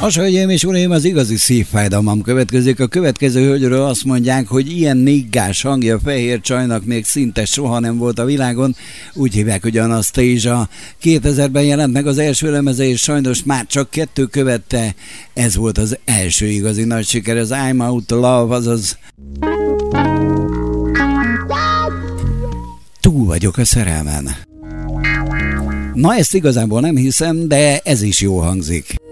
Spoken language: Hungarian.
Hölgyeim és uraim, az igazi szívfájdalmam következik. A következő hölgyről azt mondják, hogy ilyen niggás hangja fehér csajnak még szinte soha nem volt a világon. Úgy hívják, hogy Anastasia. 2000-ben jelent meg az első lemeze, és sajnos már csak 2 követte. Ez volt az első igazi nagy siker, az I'm Out to Love, azaz túl vagyok a szerelmen. Na, ezt igazából nem hiszem, de ez is jól hangzik.